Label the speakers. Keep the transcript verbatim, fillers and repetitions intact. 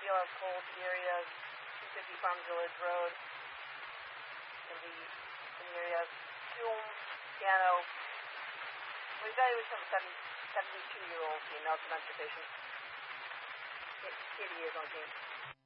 Speaker 1: Deal of Cold area, two fifty Farm Village Road. In the, in the area of Hume, Piano. We evaluation of a seventy-two year old female dementia patient. Katie is on scene.